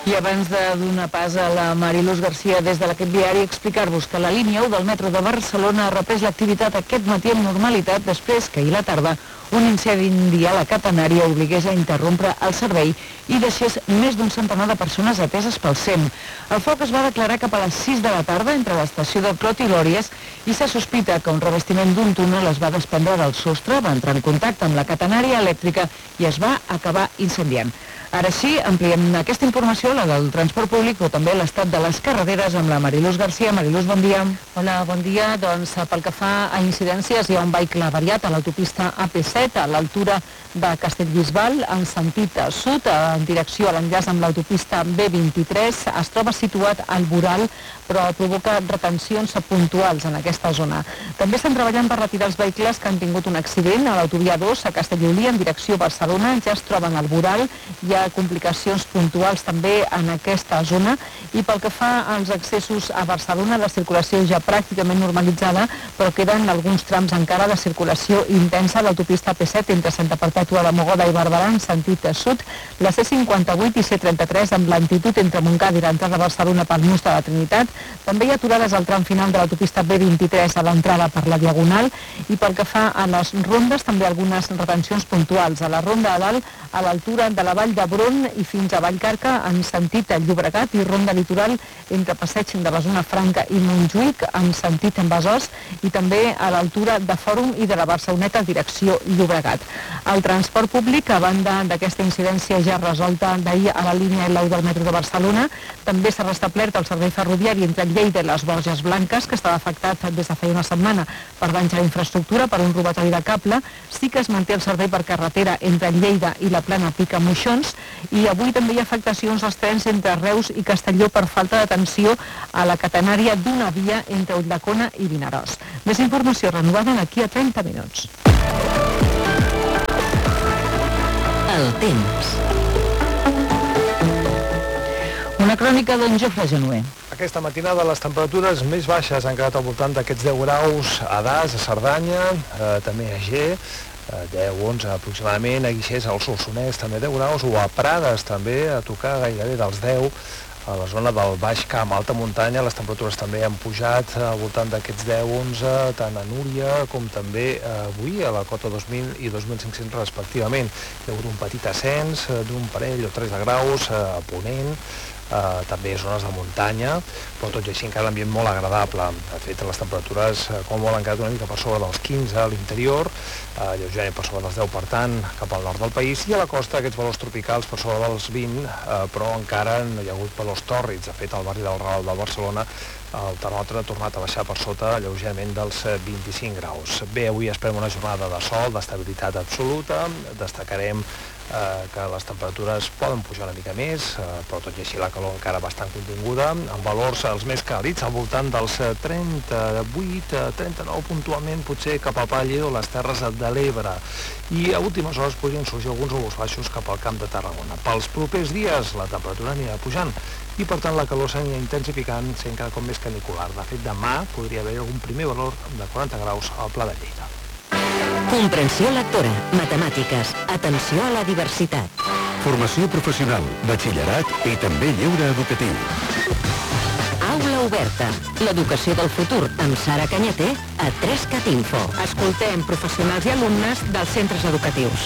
I abans de donar pas a la Mariluz Garcia des de l'Equip Diari, explicar-vos que la línia 1 del metro de Barcelona ha reprès l'activitat aquest matí amb normalitat després que ahir a la tarda un incendi a la catenària obligués a interrompre el servei i deixés més d'un centenar de persones ateses pel SEM. El foc es va declarar cap a les 6 de la tarda entre l'estació de Clot i Lòries i se sospita que un revestiment d'un túnel es va desprendre del sostre, va entrar en contacte amb la catenària elèctrica i es va acabar incendiant. Ara sí, ampliem aquesta informació, la del transport públic, però també l'estat de les carreteres amb la Mariluz Garcia. Mariluz, bon dia. Hola, bon dia. Doncs pel que fa a incidències, hi ha un vehicle avariat a l'autopista AP7 a l'altura de Castellbisbal, en sentit sud, en direcció a l'enllaç amb l'autopista B23. Es troba situat al voral, però provoca retencions puntuals en aquesta zona. També estan treballant per retirar els vehicles que han tingut un accident a l'autovia 2 a Castellolí en direcció a Barcelona. Ja es troben al voral, hi ha complicacions puntuals també en aquesta zona, i pel que fa als accessos a Barcelona, la circulació ja pràcticament normalitzada, però queden alguns trams encara de circulació intensa a l'autopista P7 entre Santa Perpètua de Mogoda i Barberà en sentit sud, la C58 i C33 amb lentitud entre Montcada i l'entrada a Barcelona pel nus de la Trinitat. També hi ha aturades al tram final de l'autopista B23 a l'entrada per la Diagonal, i pel que fa a les rondes també algunes retencions puntuals a la ronda de dalt a l'altura de la Vall d'Hebron i fins a Vallcarca en sentit Llobregat, i ronda litoral entre Passeig de la Zona Franca i Montjuïc en sentit Besòs, i també a l'altura de Fòrum i de la Barceloneta direcció Llobregat. El transport públic, a banda d'aquesta incidència ja resolta d'ahir a la línia L1 del metro de Barcelona, també s'ha restablert el servei ferroviari entre Lleida i les Borges Blanques, que estava afectat des de feia una setmana per danys a la infraestructura per un robatori de cable. Sí que es manté el servei per carretera entre Lleida i la Plana Pica-Moixons, i avui també hi ha afectacions als trens entre Reus i Castelló per falta d'atenció a la catenària d'una via entre Ulldecona i Vinaròs. Més informació renovada d'aquí a 30 minuts. El temps. Una crònica d'en Jofre Genuer. Aquesta matinada les temperatures més baixes han quedat al voltant d'aquests 10 graus a Das, a Cerdanya, també a Ger, 10-11 aproximadament, a Guixers, al Solsonès també 10 graus, o a Prades també, a tocar gairebé dels 10, a la zona del Baix Camp, alta muntanya, les temperatures també han pujat al voltant d'aquests 10-11, tant a Núria com també avui a la cota 2.000 i 2.500 respectivament. Hi ha hagut un petit ascens d'un parell o 3 de graus a Ponent, també zones de muntanya, però tot i així encara l'ambient molt agradable. De fet, les temperatures com molt han quedat una mica per sobre dels 15 a l'interior, lleugerament per sobre dels 10, per tant, cap al nord del país, i a la costa aquests valors tropicals per sobre dels 20, però encara no hi ha hagut valors tòrrids. De fet, al barri del Raval de Barcelona el termòmetre ha tornat a baixar per sota lleugerament dels 25 graus. Bé, avui esperem una jornada de sol, d'estabilitat absoluta. Destacarem que les temperatures poden pujar una mica més, però tot i així la calor encara bastant continguda, amb valors els més càlids al voltant dels 38, 39 puntualment, potser cap a Palle o les Terres de l'Ebre. I a últimes hores podrien sorgir alguns núvols baixos cap al Camp de Tarragona. Pels propers dies la temperatura anirà pujant i per tant la calor s'anirà intensificant, sent cada cop més canicular. De fet, demà podria haver algun primer valor de 40 graus al Pla de Lleida. Comprensió lectora, matemàtiques, atenció a la diversitat. Formació professional, batxillerat i també lleure educatiu. Aula oberta, l'educació del futur amb Sara Canyater a 3CAT Info. Escoltem professionals i alumnes dels centres educatius.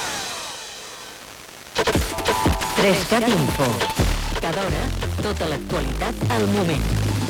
3CAT Info. Cada hora, tota l'actualitat al moment.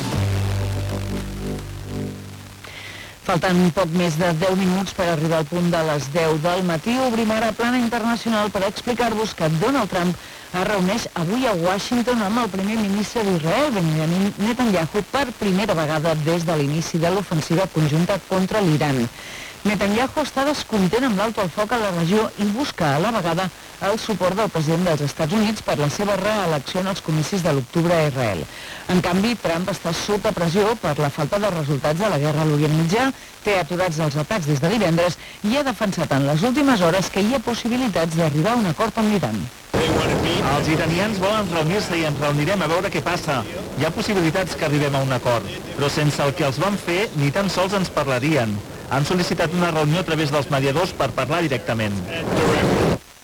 Falten poc més de 10 minuts per arribar al punt de les 10 del matí. Obrim ara plana internacional per explicar-vos que Donald Trump es reuneix avui a Washington amb el primer ministre d'Israel, Benjamin Netanyahu, per primera vegada des de l'inici de l'ofensiva conjunta contra l'Iran. Netanyahu està descontent amb l'alto al foc a la regió i busca a la vegada el suport del president dels Estats Units per la seva reelecció en els comicis de l'octubre a Israel. En canvi, Trump està sota pressió per la falta de resultats de la guerra a l'Orient Mitjà, té aturats els atacs des de divendres i ha defensat en les últimes hores que hi ha possibilitats d'arribar a un acord amb l'Iran. Els iranians volen reunir-se i ens reunirem a veure què passa. Hi ha possibilitats que arribem a un acord, però sense el que els van fer ni tan sols ens parlarien. Han sol·licitat una reunió a través dels mediadors per parlar directament.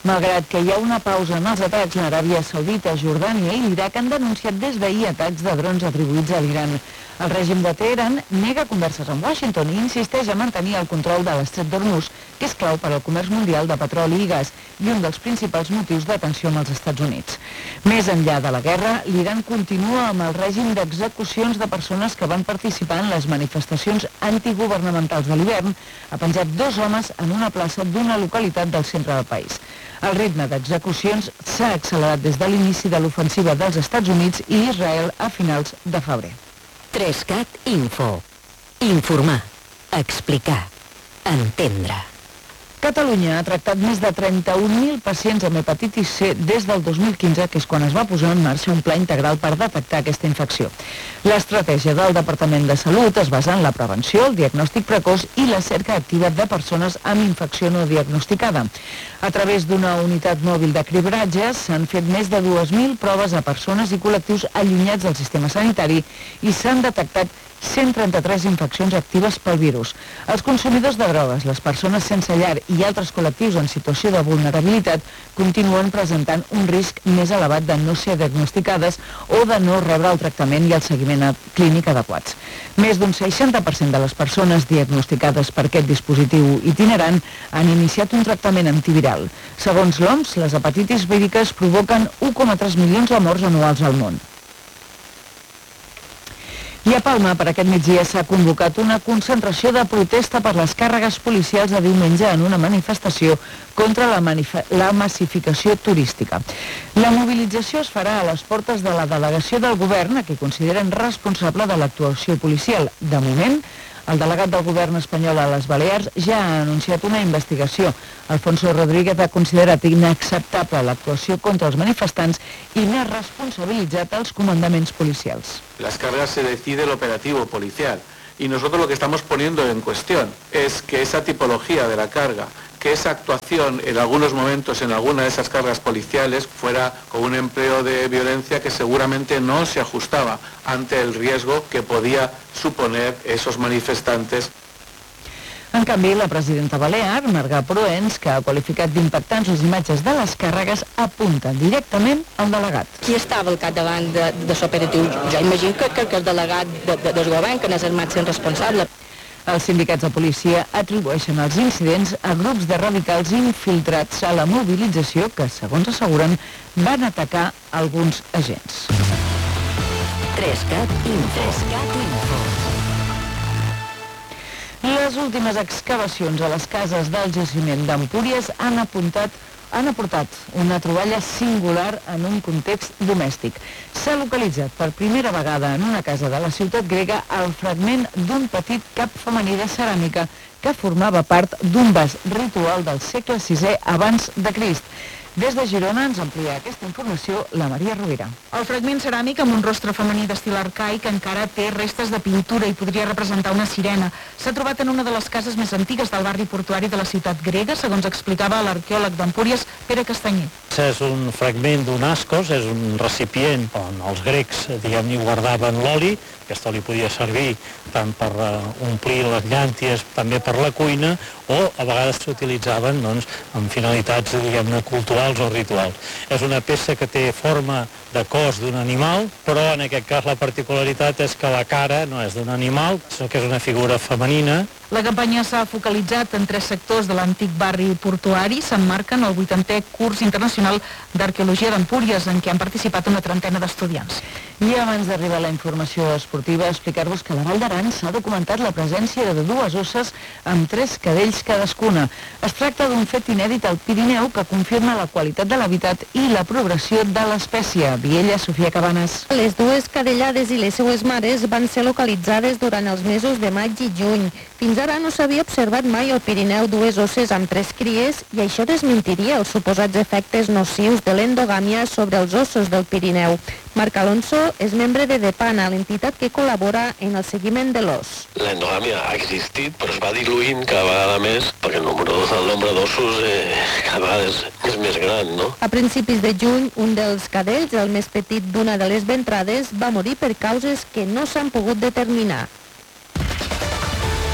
Malgrat que hi ha una pausa en els atacs, l'Aràbia Saudita, Jordània i l'Iraq han denunciat des d'ahir atacs de drons atribuïts a l'Iran. El règim de Teheran nega converses amb Washington i insisteix a mantenir el control de l'estret d'Hormuz, que és clau per al comerç mundial de petroli i gas i un dels principals motius de tensió amb els Estats Units. Més enllà de la guerra, l'Iran continua amb el règim d'execucions de persones que van participar en les manifestacions antigubernamentals de l'hivern. Ha penjat 2 homes en una plaça d'una localitat del centre del país. El ritme d'execucions s'ha accelerat des de l'inici de l'ofensiva dels Estats Units i Israel a finals de febrer. 3CAT Info. Informar, explicar, entendre. Catalunya ha tractat més de 31.000 pacients amb hepatitis C des del 2015, que és quan es va posar en marxa un pla integral per detectar aquesta infecció. L'estratègia del Departament de Salut es basa en la prevenció, el diagnòstic precoç i la cerca activa de persones amb infecció no diagnosticada. A través d'una unitat mòbil de cribratge s'han fet més de 2.000 proves a persones i col·lectius allunyats del sistema sanitari i s'han detectat 133 infeccions actives pel virus. Els consumidors de drogues, les persones sense llar i altres col·lectius en situació de vulnerabilitat continuen presentant un risc més elevat de no ser diagnosticades o de no rebre el tractament i el seguiment clínic adequats. Més d'un 60% de les persones diagnosticades per aquest dispositiu itinerant han iniciat un tractament antiviral. Segons l'OMS, les hepatitis víriques provoquen 1,3 milions de morts anuals al món. I a Palma, per aquest migdia, s'ha convocat una concentració de protesta per les càrregues policials de diumenge en una manifestació contra la massificació turística. La mobilització es farà a les portes de la delegació del govern, a qui consideren responsable de l'actuació policial. De moment, el delegat del govern espanyol a les Balears ja ha anunciat una investigació. Alfonso Rodríguez ha considerat inacceptable l'actuació contra els manifestants i n'ha responsabilitzat els comandaments policials. Las cargas se decide el operativo policial y nosotros lo que estamos poniendo en cuestión es que esa tipología de la carga, que esa actuación en algunos momentos en alguna de esas cargas policiales fuera con un empleo de violencia que seguramente no se ajustaba ante el riesgo que podía suponer esos manifestantes. En canvi, la presidenta balear, Marga Proens, que ha qualificat d'impactants les imatges de les càrregues, apunta directament al delegat. Qui estava al capdavant de l'operatiu? Jo imagino que el delegat del govern, que n'és el màxim responsable. Els sindicats de policia atribueixen els incidents a grups de radicals infiltrats a la mobilització que, segons asseguren, van atacar alguns agents. 3CAT Info. Les últimes excavacions a les cases del jaciment d'Empúries han aportat una troballa singular en un context domèstic. S'ha localitzat per primera vegada en una casa de la ciutat grega el fragment d'un petit cap femení de ceràmica que formava part d'un vas ritual del segle VI abans de Crist. Des de Girona ens amplia aquesta informació la Maria Rovira. El fragment ceràmic amb un rostre femení d'estil arcaic encara té restes de pintura i podria representar una sirena. S'ha trobat en una de les cases més antigues del barri portuari de la ciutat grega, segons explicava l'arqueòleg d'Empúries, Pere Castanyer. És un fragment d'un ascos, és un recipient on els grecs, diguem-ne, guardaven l'oli. Aquest oli podia servir tant per omplir les llànties, també per la cuina, o a vegades s'utilitzaven amb finalitats, diguem-ne, culturals o rituals. És una peça que té forma de cos d'un animal, però en aquest cas la particularitat és que la cara no és d'un animal, sinó que és una figura femenina. La campanya s'ha focalitzat en 3 sectors de l'antic barri portuari. S'emmarquen el 80è curs internacional d'arqueologia d'Empúries, en què han participat una trentena d'estudiants. I abans d'arribar a la informació esportiva, explicar-vos que a la Vall d'Aran s'ha documentat la presència de 2 osses amb 3 cadells cadascuna. Es tracta d'un fet inèdit al Pirineu que confirma la qualitat de l'hàbitat i la progressió de l'espècie. Viella, Sofia Cabanes. Les 2 cadellades i les seues mares van ser localitzades durant els mesos de maig i juny. Fins ara no s'havia observat mai al Pirineu 2 osses amb 3 cries i això desmentiria els suposats efectes nocius de l'endogàmia sobre els ossos del Pirineu. Marc Alonso és membre de DEPANA, l'entitat que col·labora en el seguiment de l'os. L'endogàmia ha existit, però es va diluint cada vegada més, perquè el nombre d'ossos cada vegada és més gran, no? A principis de juny, un dels cadells, el més petit d'una de les ventrades, va morir per causes que no s'han pogut determinar.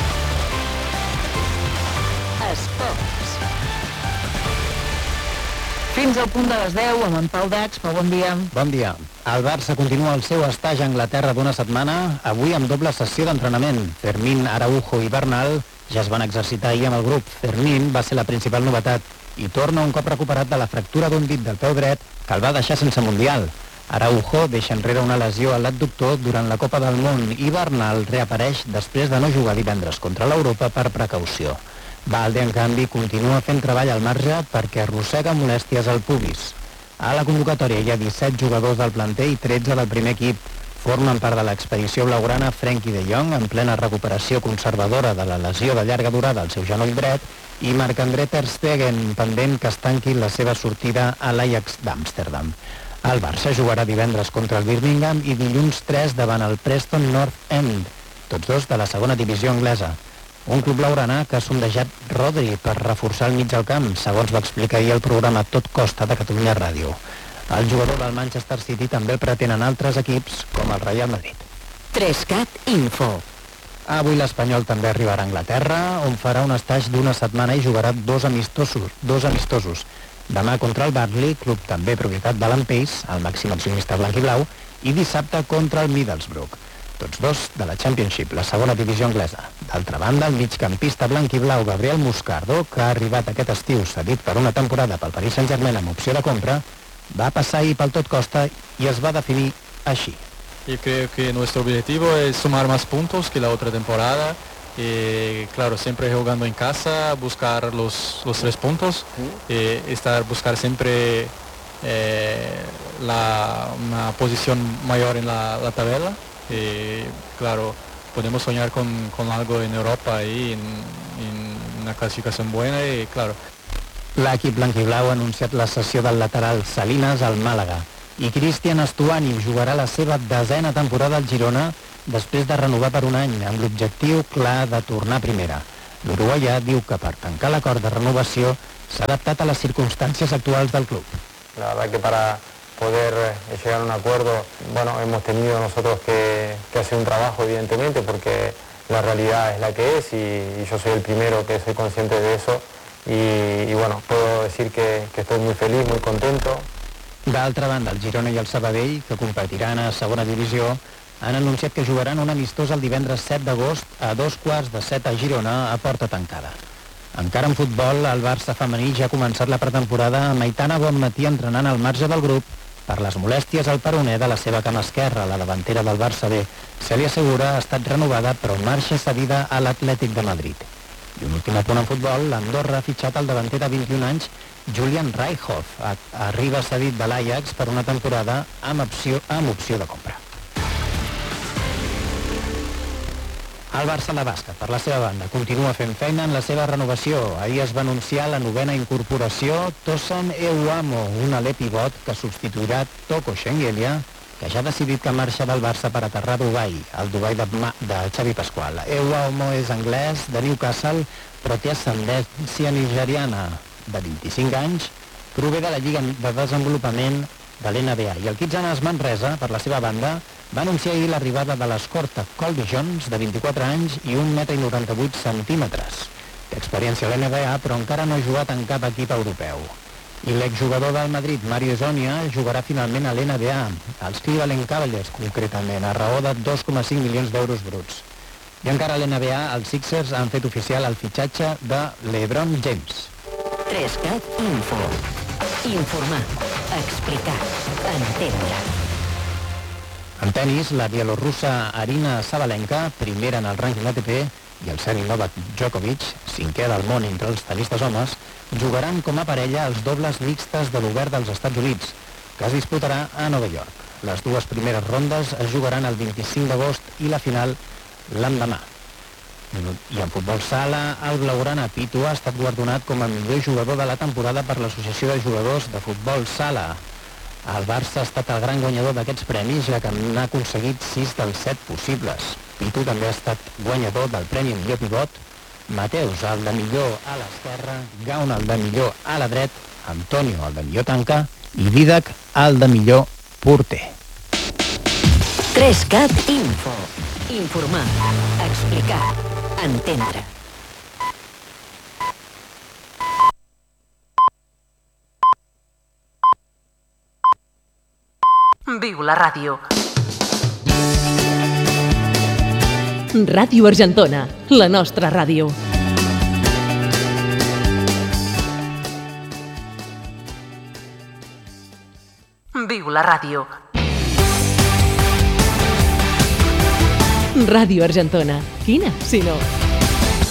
Esports. Fins al punt de les 10 amb en Pau Dax. Pau, bon dia. Bon dia. El Barça continua el seu estatge a Anglaterra d'una setmana, avui amb doble sessió d'entrenament. Fermín, Araujo i Bernal ja es van exercitar ahir amb el grup. Fermín va ser la principal novetat i torna un cop recuperat de la fractura d'un dit del peu dret que el va deixar sense Mundial. Araujo deixa enrere una lesió al l'adductor durant la Copa del Món i Bernal reapareix després de no jugar divendres contra l'Europa per precaució. Valde, en canvi, continua fent treball al marge perquè arrossega molèsties al pubis. A la convocatòria hi ha 17 jugadors del planter i 13 del primer equip. Formen part de l'expedició blaugrana Frenkie de Jong, en plena recuperació conservadora de la lesió de llarga durada al seu genoll dret, i Marc-André ter Stegen, pendent que es tanqui la seva sortida a l'Ajax d'Amsterdam. El Barça jugarà divendres contra el Birmingham i dilluns 3 davant el Preston North End, tots dos de la segona divisió anglesa. Un club blaugrana que ha sondejat Rodri per reforçar el mig del camp, segons va explicar ahir el programa Tot Costa de Catalunya Ràdio. El jugador del Manchester City també el pretenen altres equips, com el Real Madrid. 3CAT Info. Avui l'Espanyol també arribarà a Anglaterra, on farà un estatge d'una setmana i jugarà dos amistosos. Demà contra el Burnley, club també propietat d'Alan Pace, el màxim accionista blanc i blau, i dissabte contra el Middlesbrough, tots dos de la Championship, la segona divisió anglesa. D'altra banda, el migcampista blanc i blau Gabriel Moscardo, que ha arribat aquest estiu cedit per una temporada pel Paris Saint-Germain amb opció de compra, va passar ahir pel Tot Costa i es va definir així. Yo creo que nuestro objetivo es sumar más puntos que la otra temporada. Claro, siempre jugando en casa, buscar los 3 puntos, buscar siempre una posición mayor en la tabla. Claro, podemos soñar con algo en Europa y en una clasificación buena y claro. L'equip blanc i blau ha anunciat la cessió del lateral Salinas al Màlaga i Cristian Estuani jugarà la seva 10ª temporada al Girona després de renovar per un any amb l'objectiu clar de tornar a primera. L'uruguaià diu que per tancar l'acord de renovació s'ha adaptat a les circumstàncies actuals del club. La verdad que para poder llegar a un acuerdo, bueno, hemos tenido nosotros que hacer un trabajo, evidentemente, porque la realidad es la que es y yo soy el primero que soy consciente de eso y bueno, puedo decir que estoy muy feliz, muy contento. D'altra banda, el Girona i el Sabadell, que competiran a segona divisió, han anunciat que jugaran un amistós el divendres 7 d'agost a 6:45 a Girona a porta tancada. Encara en futbol, el Barça femení ja ha començat la pretemporada amb Aitana Bonmatí entrenant al marge del grup per les molèsties al peroné de la seva cama esquerra, la davantera del Barça B. Cèlia Segura ha estat renovada però marxa cedida a l'Atlètic de Madrid. I un últim apunt en futbol, l'Andorra ha fitxat el davanter de 21 anys Julian Reichhoff. Arriba cedit de l'Ajax per una temporada amb opció de compra. El Barça de bàsquet, per la seva banda, continua fent feina en la seva renovació. Ahir es va anunciar la 9a incorporació Tosan Euamo, un alè pivot que substituirà Toko Shengelia, que ja ha decidit que marxa del Barça per aterrar a Dubai, el Dubai de Xavi Pasqual. Euamo és anglès, de Newcastle, però té ascendència nigeriana. De 25 anys, prové de la Lliga de Desenvolupament de l'NBA. I el Kitsanas Manresa, per la seva banda, va anunciar ahir l'arribada de l'escorta Colby Jones, de 24 anys i 1,98 m. Té experiència a l'NBA, però encara no ha jugat en cap equip europeu. I l'exjugador del Madrid, Mario Zonia, jugarà finalment a l'NBA, als Cleveland Cavaliers, concretament, a raó de 2,5 milions d'euros bruts. I encara a l'NBA, els Sixers han fet oficial el fitxatge de LeBron James. 3CAT Info. Informar, explicar, entendre. En tenis, la bielorrussa Arina Sabalenka, primera en el rànquing ATP, i el serbi Novak Djokovic, 5è del món entre els tenistes homes, jugaran com a parella els dobles mixtes de l'Obert dels Estats Units, que es disputarà a Nova York. Les dues primeres rondes es jugaran el 25 d'agost i la final l'endemà. I en futbol sala, el blaugrana Pitu ha estat guardonat com a millor jugador de la temporada per l'Associació de Jugadors de Futbol Sala. El Barça ha estat el gran guanyador d'aquests premis, ja que n'ha aconseguit 6 dels 7 possibles. Pitu també ha estat guanyador del Premi Millor Pivot, Mateus, el de millor a l'esquerra, Gauna, el de millor a la dret, Antonio, el de millor tanca, i Didac, el de millor porter. 3CAT Info. Informar, explicar, entendre. Viu la ràdio. Ràdio Argentona, la nostra ràdio. Viu la ràdio. Ràdio Argentona. Quina, si no?